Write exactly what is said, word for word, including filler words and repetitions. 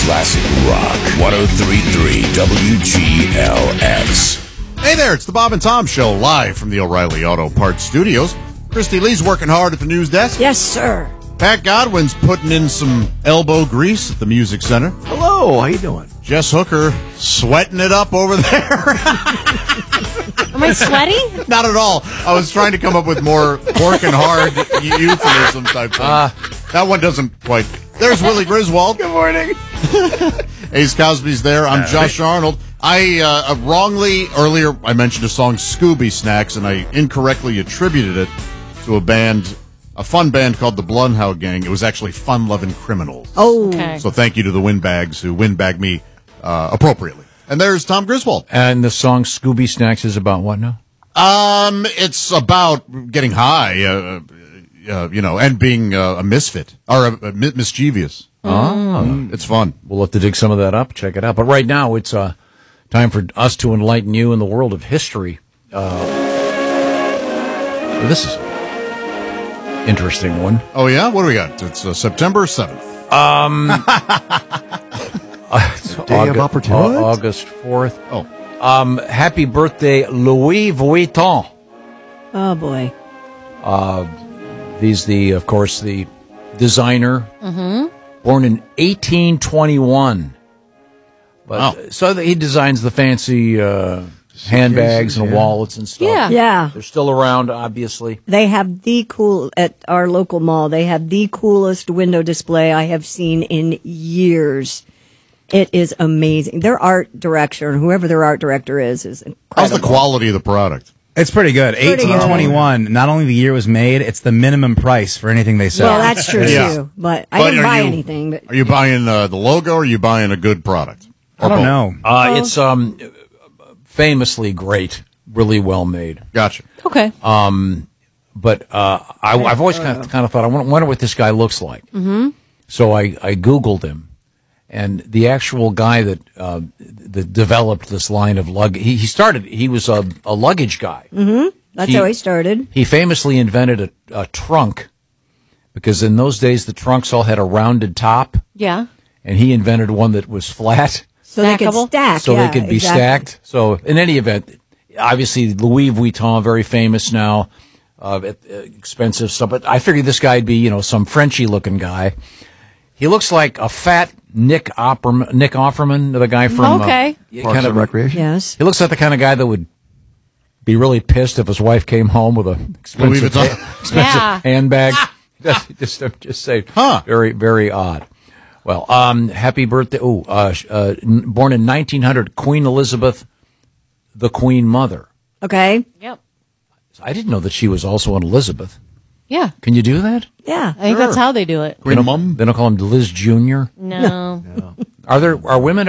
Classic Rock. one oh three point three W G L X. Hey there, it's the Bob and Tom Show, live from the O'Reilly Auto Parts Studios. Christy Lee's working hard at the news desk. Yes, sir. Pat Godwin's putting in some elbow grease at the Music Center. Hello, how you doing? Jess Hooker sweating it up over there. Am I sweaty? Not at all. I was trying to come up with more working hard euphemism type thing. Uh, that one doesn't quite. There's Willie Griswold. Good morning. Ace Cosby's there. I'm Josh Arnold. I uh, wrongly, earlier, I mentioned a song, Scooby Snacks, and I incorrectly attributed it to a band, a fun band called the Blumhouse Gang. It was actually Fun Lovin' Criminals. Oh. Okay. So thank you to the windbags who windbag me uh, appropriately. And there's Tom Griswold. And the song Scooby Snacks is about what now? Um, it's about getting high, uh, uh, you know, and being uh, a misfit, or a, a mischievous. Oh. It's fun. We'll have to dig some of that up, check it out. But right now, it's uh, time for us to enlighten you in the world of history. Uh, this is an interesting one. Oh, yeah? What do we got? It's uh, September seventh. Um, Day of opportunity? August fourth. Oh. Um, happy birthday, Louis Vuitton. Oh, boy. Uh, he's the, of course, the designer. Mm-hmm. Born in eighteen twenty-one. But Wow. so he designs the fancy uh, handbags and yeah. wallets and stuff. Yeah. Yeah. They're still around, obviously. They have the cool, at our local mall, they have the coolest window display I have seen in years. It is amazing. Their art direction, whoever their art director is, is incredible. How's the quality of the product? It's pretty good. Pretty eighteen twenty-one. Not only the year it was made, it's the minimum price for anything they sell. Well, that's true, Yeah. too. But I But didn't are buy you- anything. But Are you buying uh, the logo, or are you buying a good product? I don't know. Uh, it's um, famously great, really well made. Gotcha. Okay. Um, but uh, I, I've always kind of, kind of thought, I wonder, wonder what this guy looks like. Mm-hmm. So I, I Googled him, and the actual guy that uh, that developed this line of luggage, he, he started, he was a, a luggage guy. Mm-hmm. That's He- how he started. He famously invented a, a trunk, because in those days the trunks all had a rounded top, Yeah. and he invented one that was flat. So they could Stackable? stack. So yeah, they could be exactly. stacked. So in any event, obviously Louis Vuitton, very famous now, uh, expensive stuff. But I figured this guy'd be, you know, some Frenchy looking guy. He looks like a fat Nick Offerman, Nick Offerman, the guy from Okay. uh, Parks kind of and Recreation. Yes. He looks like the kind of guy that would be really pissed if his wife came home with a Louis expensive, Vuitton. ha- expensive Yeah. handbag. just, just, I'm just saying, Huh. very, very odd. Well, um, happy birthday! Oh, uh, sh- uh, n- born in nineteen hundred, Queen Elizabeth, the Queen Mother. Okay. Yep. I didn't know that she was also an Elizabeth. Yeah. Can you do that? Yeah. I think that's how they do it. Queen Mum? They don't call him Liz Junior No. Are there are women